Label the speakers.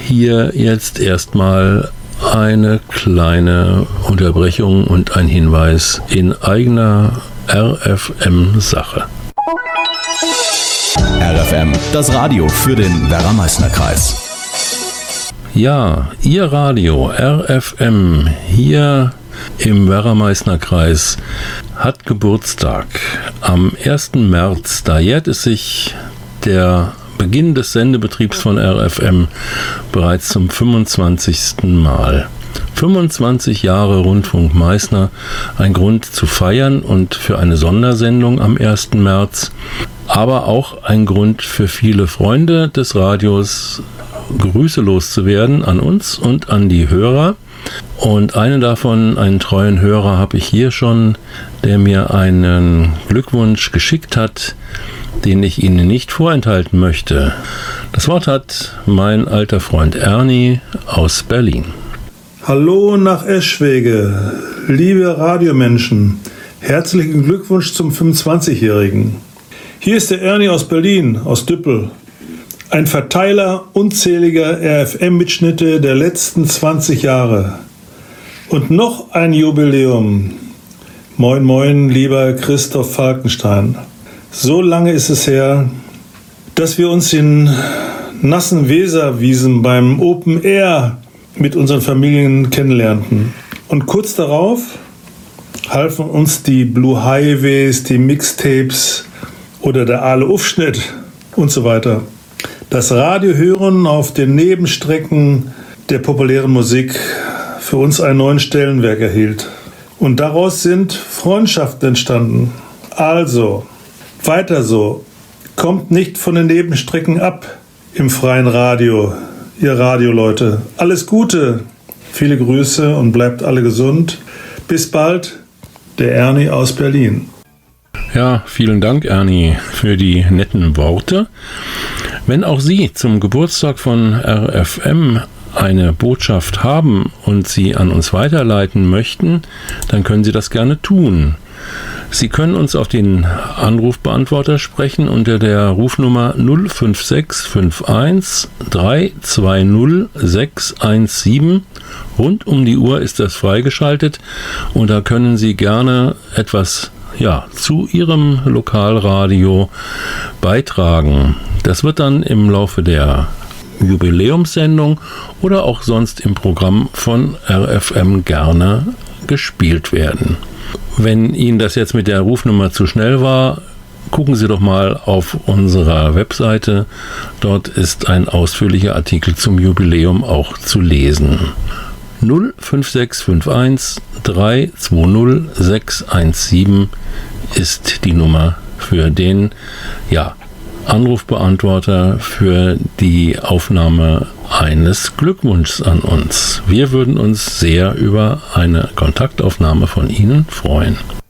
Speaker 1: Hier jetzt erstmal eine kleine Unterbrechung und ein Hinweis in eigener RFM-Sache.
Speaker 2: RFM, das Radio für den Werra-Meißner-Kreis.
Speaker 1: Ja, Ihr Radio RFM hier im Werra-Meißner-Kreis hat Geburtstag. Am 1. März, da jährt es sich der Beginn des Sendebetriebs von RFM bereits zum 25. Mal. 25 Jahre Rundfunk Meißner, ein Grund zu feiern und für eine Sondersendung am 1. März, aber auch ein Grund für viele Freunde des Radios, Grüße loszuwerden an uns und an die Hörer. Und einen davon, einen treuen Hörer, habe ich hier schon, der mir einen Glückwunsch geschickt hat, den ich Ihnen nicht vorenthalten möchte. Das Wort hat mein alter Freund Ernie aus Berlin.
Speaker 3: Hallo nach Eschwege, liebe Radiomenschen, herzlichen Glückwunsch zum 25-Jährigen. Hier ist der Ernie aus Berlin, aus Düppel. Ein Verteiler unzähliger RFM-Mitschnitte der letzten 20 Jahre. Und noch ein Jubiläum. Moin, moin, lieber Christoph Falkenstein. So lange ist es her, dass wir uns in nassen Weserwiesen beim Open Air mit unseren Familien kennenlernten. Und kurz darauf halfen uns die Blue Highways, die Mixtapes oder der Aale Aufschnitt und so weiter. Das Radiohören auf den Nebenstrecken der populären Musik für uns einen neuen Stellenwert erhielt. Und daraus sind Freundschaften entstanden. Also, weiter so. Kommt nicht von den Nebenstrecken ab im freien Radio, ihr Radioleute. Alles Gute, viele Grüße und bleibt alle gesund. Bis bald, der Ernie aus Berlin.
Speaker 1: Ja, vielen Dank, Ernie, für die netten Worte. Wenn auch Sie zum Geburtstag von RFM eine Botschaft haben und sie an uns weiterleiten möchten, dann können Sie das gerne tun. Sie können uns auf den Anrufbeantworter sprechen unter der Rufnummer 05651 320 617. Rund um die Uhr ist das freigeschaltet und da können Sie gerne etwas zu Ihrem Lokalradio beitragen. Das wird dann im Laufe der Jubiläumssendung oder auch sonst im Programm von RFM gerne gespielt werden. Wenn Ihnen das jetzt mit der Rufnummer zu schnell war, gucken Sie doch mal auf unserer Webseite. Dort ist ein ausführlicher Artikel zum Jubiläum auch zu lesen. 05651 320 617 ist die Nummer für den Anrufbeantworter für die Aufnahme eines Glückwunschs an uns. Wir würden uns sehr über eine Kontaktaufnahme von Ihnen freuen.